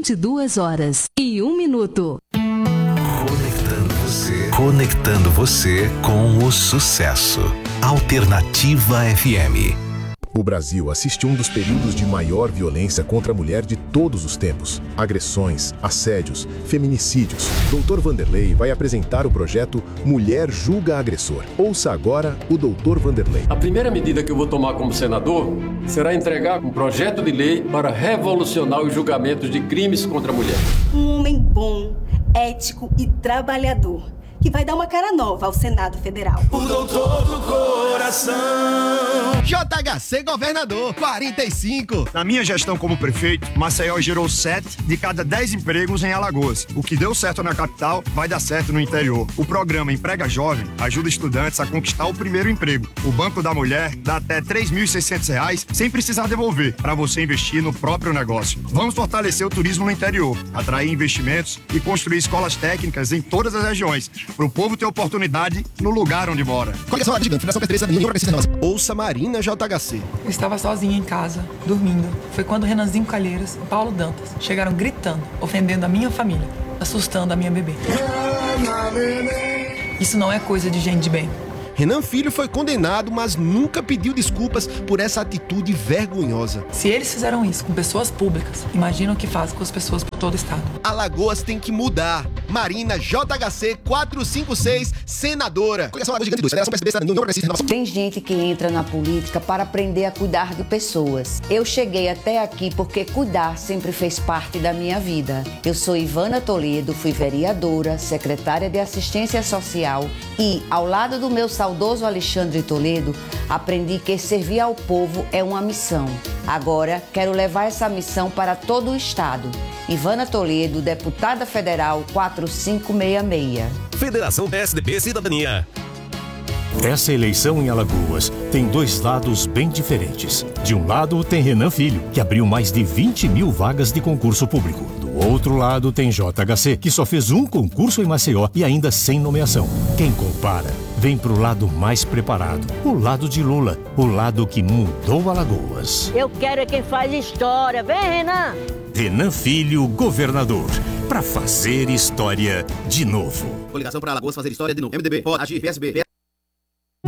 22h01. Conectando você com o sucesso. Alternativa FM. O Brasil assiste um dos períodos de maior violência contra a mulher de todos os tempos. Agressões, assédios, feminicídios. Dr. Vanderlei vai apresentar o projeto Mulher Julga Agressor. Ouça agora o Dr. Vanderlei. A primeira medida que eu vou tomar como senador será entregar um projeto de lei para revolucionar os julgamentos de crimes contra a mulher. Um homem bom, ético e trabalhador, que vai dar uma cara nova ao Senado Federal. O doutor do coração. JHC Governador 45. Na minha gestão como prefeito, Maceió gerou 7 de cada 10 empregos em Alagoas. O que deu certo na capital vai dar certo no interior. O programa Emprega Jovem ajuda estudantes a conquistar o primeiro emprego. O Banco da Mulher dá até R$ 3.600 sem precisar devolver, para você investir no próprio negócio. Vamos fortalecer o turismo no interior, atrair investimentos e construir escolas técnicas em todas as regiões, para o povo ter oportunidade no lugar onde mora. Coligação Gigante, Fundação Petreza, Ninguém Progressista Renovação. Ouça Marina JHC. Eu estava sozinha em casa, dormindo. Foi quando Renanzinho Calheiros e Paulo Dantas chegaram gritando, ofendendo a minha família, assustando a minha bebê. Isso não é coisa de gente de bem. Renan Filho foi condenado, mas nunca pediu desculpas por essa atitude vergonhosa. Se eles fizeram isso com pessoas públicas, imagina o que fazem com as pessoas por todo o estado. Alagoas tem que mudar. Marina JHC 456, senadora. Coligação Gigante 2, Federação PSB, Ninguém Progressista Renovação. Tem gente que entra na política para aprender a cuidar de pessoas. Eu cheguei até aqui porque cuidar sempre fez parte da minha vida. Eu sou Ivana Toledo, fui vereadora, secretária de Assistência Social e, ao lado do meu saudoso Alexandre Toledo, aprendi que servir ao povo é uma missão. Agora, quero levar essa missão para todo o estado. Ivana Toledo, deputada federal 4566. Federação PSDB Cidadania. Essa eleição em Alagoas tem dois lados bem diferentes. De um lado tem Renan Filho, que abriu mais de 20 mil vagas de concurso público. Do outro lado tem JHC, que só fez um concurso em Maceió e ainda sem nomeação. Quem compara, vem pro lado mais preparado. O lado de Lula, o lado que mudou Alagoas. Eu quero é quem faz história. Vem, Renan! Renan Filho, governador, para fazer história de novo. Coligação para Alagoas fazer história de novo. MDB, pode agir, PSB,